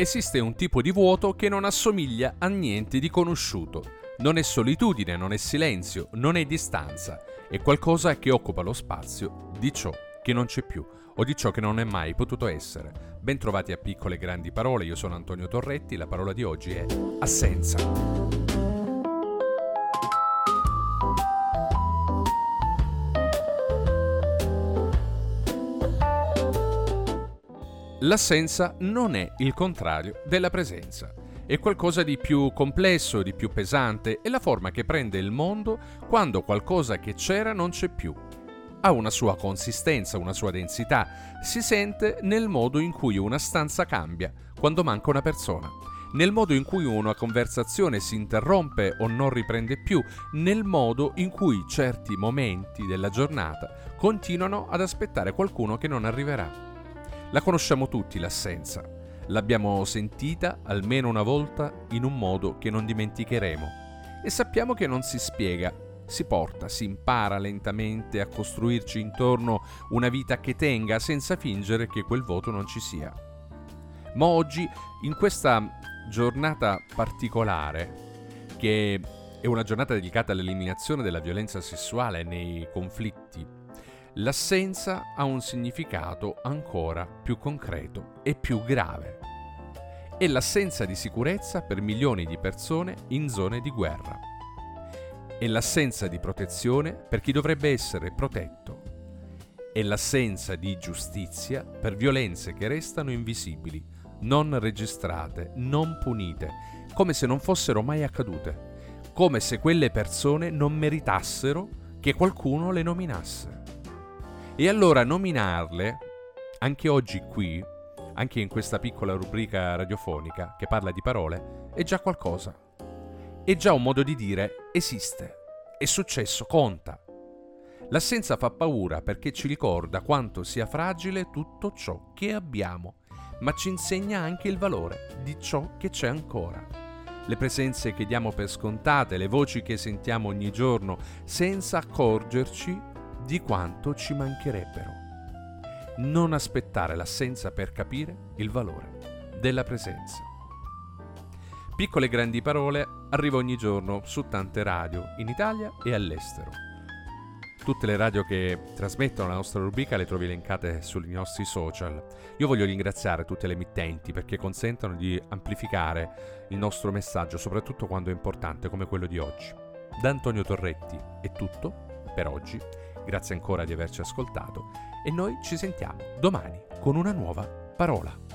Esiste un tipo di vuoto che non assomiglia a niente di conosciuto. Non è solitudine, non è silenzio, non è distanza. È qualcosa che occupa lo spazio di ciò che non c'è più o di ciò che non è mai potuto essere. Bentrovati a Piccole Grandi Parole, io sono Antonio Torretti, la parola di oggi è assenza. L'assenza non è il contrario della presenza. È qualcosa di più complesso, di più pesante, è la forma che prende il mondo quando qualcosa che c'era non c'è più. Ha una sua consistenza, una sua densità, si sente nel modo in cui una stanza cambia quando manca una persona, nel modo in cui una conversazione si interrompe o non riprende più, nel modo in cui certi momenti della giornata continuano ad aspettare qualcuno che non arriverà. La conosciamo tutti l'assenza, l'abbiamo sentita almeno una volta in un modo che non dimenticheremo e sappiamo che non si spiega, si porta, si impara lentamente a costruirci intorno una vita che tenga senza fingere che quel vuoto non ci sia. Ma oggi, in questa giornata particolare, che è una giornata dedicata all'eliminazione della violenza sessuale nei conflitti, l'assenza ha un significato ancora più concreto e più grave. È l'assenza di sicurezza per milioni di persone in zone di guerra. È l'assenza di protezione per chi dovrebbe essere protetto. È l'assenza di giustizia per violenze che restano invisibili, non registrate, non punite, come se non fossero mai accadute, come se quelle persone non meritassero che qualcuno le nominasse. E allora nominarle, anche oggi qui, anche in questa piccola rubrica radiofonica che parla di parole, è già qualcosa. È già un modo di dire esiste, è successo, conta. L'assenza fa paura perché ci ricorda quanto sia fragile tutto ciò che abbiamo, ma ci insegna anche il valore di ciò che c'è ancora. Le presenze che diamo per scontate, le voci che sentiamo ogni giorno, senza accorgerci di quanto ci mancherebbero. Non aspettare l'assenza per capire il valore della presenza. Piccole Grandi Parole arriva ogni giorno su tante radio in Italia e all'estero. Tutte le radio che trasmettono la nostra rubrica le trovi elencate sui nostri social. Io voglio ringraziare tutte le emittenti perché consentono di amplificare il nostro messaggio, soprattutto quando è importante come quello di oggi. Da Antonio Torretti è tutto per oggi. Grazie ancora di averci ascoltato e noi ci sentiamo domani con una nuova parola.